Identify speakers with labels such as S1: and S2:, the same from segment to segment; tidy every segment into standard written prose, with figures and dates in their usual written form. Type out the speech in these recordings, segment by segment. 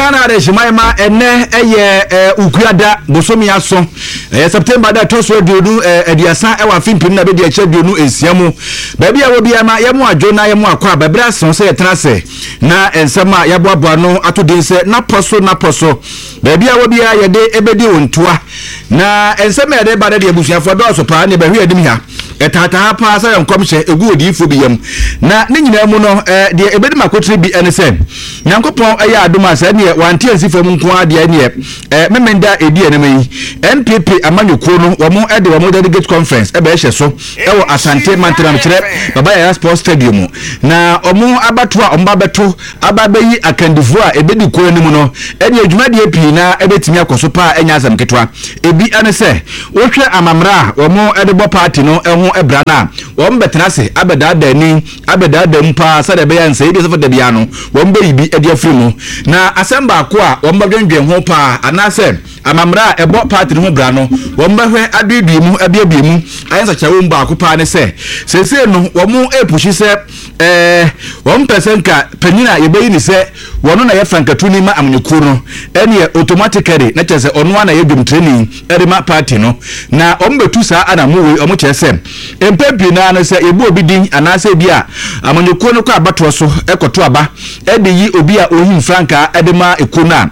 S1: Ghana de Shimaima ene eye ukuada bosomi aso September da toso dudu ediasa ewa fimpim na be de eche dudu ensiamu baabi a wo bia ma yemu adwo na yemu akwa babra son se yetena se na ensema yaboaboa no atodin se na poso baabi a wo bia yede ebedi ontoa na ensema yede ba de abusuafo do so pa ne bahwe adim ha etata pa sa yankomhye egu odifo biyam na ne nyina mu no de ebedi makotri bi ene se nyankopon aya adoma sa ne wante ansifam nko ade ne memenda edi enemi NPP amanyoko no womo ede womo delegate conference ebe ehye so ewo Asante Mantram kire baba ya sports stadium na omo abatoa omba beto ababayi akandifo a ebedi ko anim no ene adwumade pii na ebetimi akoso pa enya asam ketwa ebi ane se wohwe amamra womo ede bo party no eho ebra na wom betena se abedada ni abedada mpa sa de be yan se ebi se fo de bia no wom be yibi ede afiri mu na asemba ko a wom ba dwendwen ho pa anase amamra ebo party no bra no wom ba hwe adudu mu abiabie mu ayensa chawo mba ko pa ne se sese no wom epushi se wom percentka panyina yebeyi ni se wono na ye frankatu ni ma amnyuku no ene automatically na chese ono na ye dum training erima party no na ombetu sa anamu omo chese empepi na na se ebu obi din anase bia amnyuku no kwa abato so ekoto aba ede yi obi a ohim franka edema ekona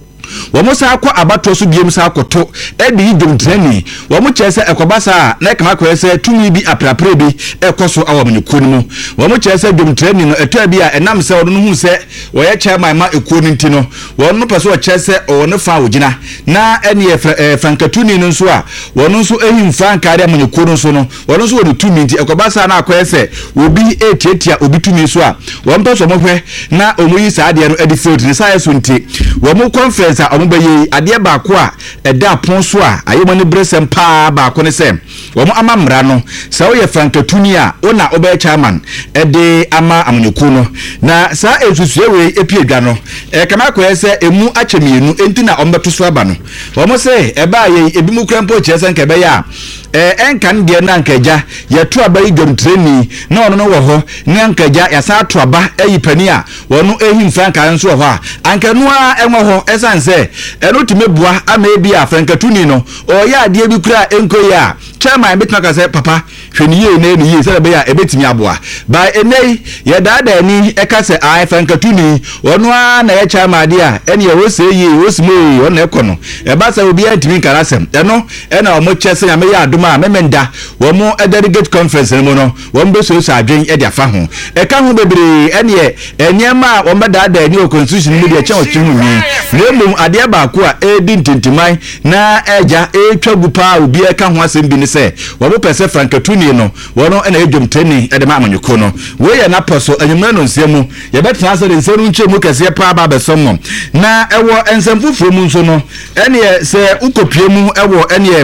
S1: womo sa akwa abato so biem sa akoto ede yi dum training womo chese ekobasa na kama kwese tumi bi aprapre bi ekoso awamnyuku no womo chese dum training no eto bia enam se wono hu se wo ye chairman ma ekonu ntino wono pese wo chese wono fa ogina na ene frankatuni no so a wono so ehim franka de amnyuku no so no wono so wono tumi nti ekobasa na akwese obi etietia obi tumi so a womo pese mo hwe na omuyi sa ade no edi field ni sa yeso nti womo conference omubaye ade ba ko a eda pon so a ayomani bresem pa ba ko ne se womo amamra no sa wo ye frankatuni a ona oba chairman ede ama amnyuku no na sa esusu ewe epiedwa no kama ko ese emu achemienu enti na ombeto so aba no womo se eba ye ebimu krampo chese nke be ya enkan de na nkaja ya to aba yi dom training na ono no wo ho na nkaja ya sa to aba eyipani a wono ehim franka nso ho a ankanu a enwo ho esanse eno timebua ama ebi a frankatuni no o ya ade bi kura enkoyi a chairman betna ka se papa hweni ye na ni ye se be ya ebetimi aboa by enei ye dada ni eka se ai frankatuni wono a na ye chairman de a ene ye wo se ye wo simo wo na ekono e ba sa obi antimi karasem eno ena o mo chese ya me ya aduma memenda wo mo delegate conference no no wo mbe so adwen e dia fa ho e ka ho bebre ene ye eniema wo dada ni o constitution mu de che o chihu ni lemu ade ba ko a edi ntintimai na eja etwagu pa obi e ka ho asem bi ni se wo mo pese frankatuni no wono ena edwom training e de ma amanyuko no we ye na poso anyumra no nsiemu ye betena so de nseru nche mu kase pa ba besom na ewo ensemfufuro mu nso no ene se ukopie mu ewo ene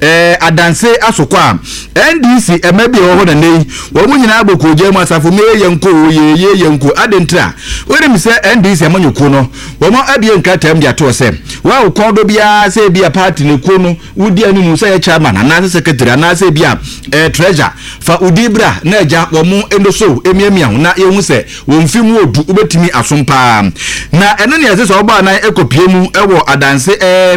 S1: adanse asokwa NDC emebi ho na nei wo mu nyina agbokoje mu asafo me ye yenko adentra wori mi se NDC amanyuko no wo mo abie nkatam dia to se wa ukodo bia se bia party ne ko no wudi animu se ya chairman na secretary na se bia treasurer fa udibra na eja wo mu endoso emiamia na yehu se wo mfimu odu ubetimi asompa na eno ne yese so oba na ekopie mu ewo adanse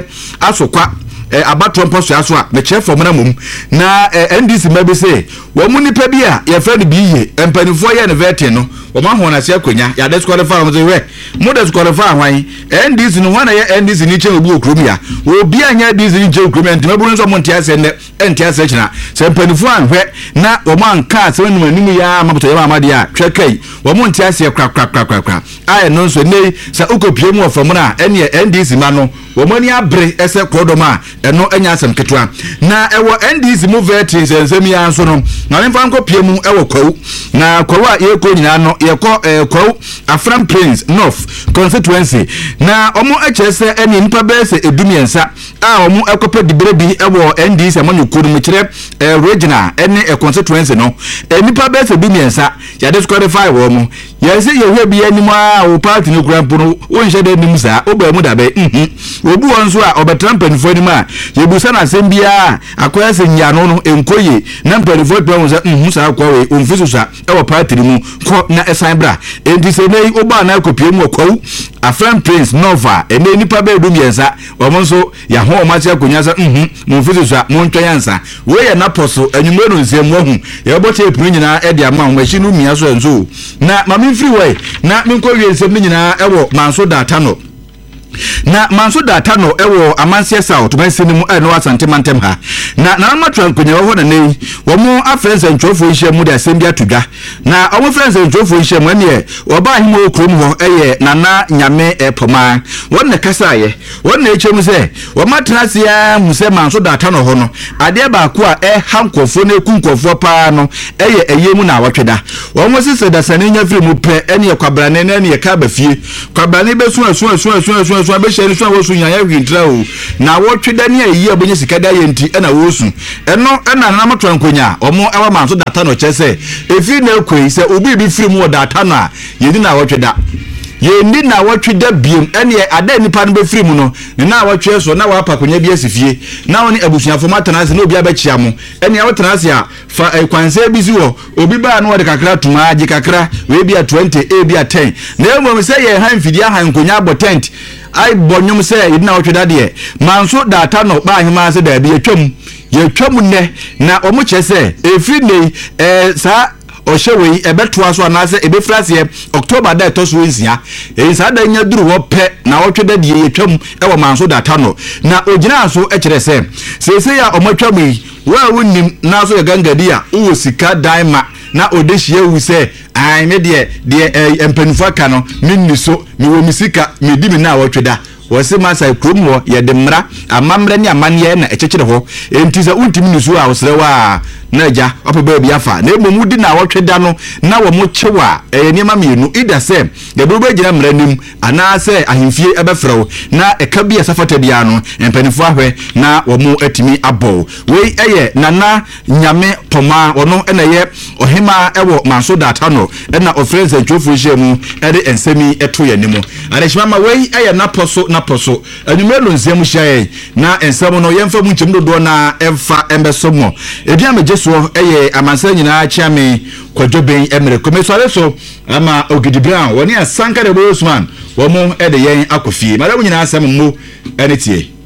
S1: asokwa abato mposo aso a me chef from na mum na NDC mabe se wo mu nipa bi a ye friend bi ye empanifo ye ne vete no wo ma ho na se akonya ya disqualify mo se we mo disqualify hwan NDC no hwana ye NDC ni che obi okrom ya obi anya NDC ni che okrom enti mabu nso mo ntia se ne entia se china se empanifo anhwe na wo ma nka se wenu manimu ya mabuto ya amade a twekai wo mo ntia se kra ai no nso nei se ukopie mu ofom na ene NDC ma no wo mani abre ese kodoma eno enya asem ketwa na ewo NDC mu veti nsem ya nso no na memfa nko pie mu ewo kwawu na kwawu a ye ko nyina no ye ko kwawu Afram Prince North constituency na omo echese eni nipa bese edumiensa a omo ekope dibere bi ewo NDC amanyuko no kire regional eni constituency no nipa bese edumiensa ya disqualify wo mo ye se ye hwe bi animu a wo party no krampo no wo nhye de nim sa oba mu dabe obu wonso a obetrampanifo ni ma yebusa na sembia akoya se nyano no enkoye na mpanifo pe won se sa akwa we onfisu sa e wo party mu ko na esan bra enti se nei oba na akopie mu okwawu afran prince nova ene nipa be dum yensa omo nso ya ho omati akonya sa mo fisu a mo ntwa yansa we ye na poso anwumero nsem wo hu ye bote epunu nyina e de ama ho machi no mia so enzo na mami free way na minko wie nsem nyina ewo manso data no na manso data no ewo amansie south mansini mu no asante mantem ha na matran konya ho na nei wo mu afrense ntwofo nhye mu de asem bia tudwa na omo friends ntwofo nhye mu ne oba ahimo okrom ho eye nana nyame epoma wonne kasaye wonne echem se wo matrase ya mu se manso data no ho no ade ba ko a hankofo na ekunkofo pa no eye eyemu na awotweda wo mo sese da sane nya firi mu pe ene kwabrane na ene ka ba fie kwabrane be so be share so wo so nya ya hwintra o na wo tweda ne ayi obenye sika da yenti na wo su eno na na matwa nkonya omo ewa manso data no chese efi na ekoi se obi bi firi mu data no a yedi na wo tweda yendi na wo tweda biem ene ada nipa no be firi mu no ne na wo twe so na wo apakonya bi asifie na woni abusuafo matanase na obi abachia mu ene wo tanase a fa kwanse bi si wo obi ba na wo de kakra tuma agi kakra we bi a 20 a bi a 10 na emo se ye han fidi a han konya abo tent ai bonyum se yedina otweda de manso data no ba hima se da bi yetwam ne na omo chese efri nei sa ohyewe ebetoa so anase ebefrase October da to so nsia sa da nya duru wo pe na otweda de yetwam ewo manso data no na ogina so ekire se ya omotwam yi wa wonim na so gangadi a wo sika daima na odehie wu se ai me de empanifo aka no minni so mi wo misika mi di mi na wotweda wose masa krom wo ye de mra amamre ni amane na ekekere ho enti za untimi nusu a wosrewa na ja opeba bia fa na emu di na wotweda no na wo mo chewa niema mienu ida se de bebe gina mra nim ana se ahemfie ebefrewo na eka bia safata bia no empanifo ahwe na wo mo atimi abo we eye nana nyame poma wono na ye ohima ewo manso data no na ofrens entwofo hyemu ede ensemi eto yanimo arehima we eye na poso anumelo nsem hyae na ensem no yemfa mu nkyem dodo na emfa embesomo ebia mejeso eye amansa nyina chiame kwadwoben emre komesore so ama Ogidi Brown woni asanka de Bosman wo mo ede yen akofie mara mu nyina asem mo ene tie